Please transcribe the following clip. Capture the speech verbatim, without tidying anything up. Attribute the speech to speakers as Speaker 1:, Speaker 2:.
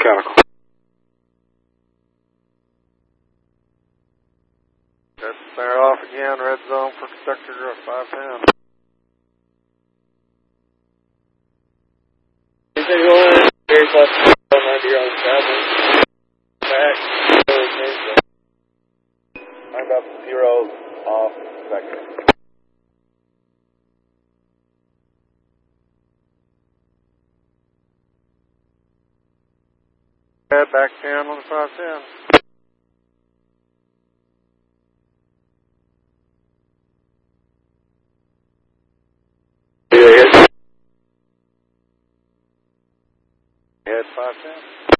Speaker 1: mechanical.
Speaker 2: Good. Fire off again, red zone for conductor five ten.
Speaker 3: Anyone very close to ninety on seven. Back. I'm up zero off second.
Speaker 2: Head back ten on the five ten. Head five ten.